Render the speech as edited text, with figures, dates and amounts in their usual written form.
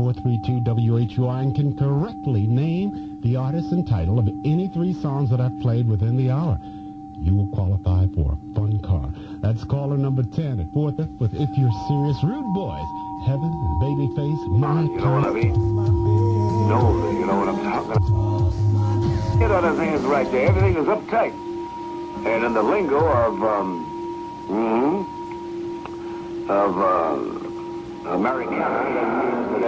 432-WHUI and can correctly name the artist and title of any 3 songs that I've played within the hour, you will qualify for a fun car. That's caller number 10 at 4th with If You're Serious. Rude Boys, Heaven and Babyface, My You know what I mean? No, you know what I'm talking about. You know, everything is right there. Everything is uptight. And in the lingo of, Americana, that means that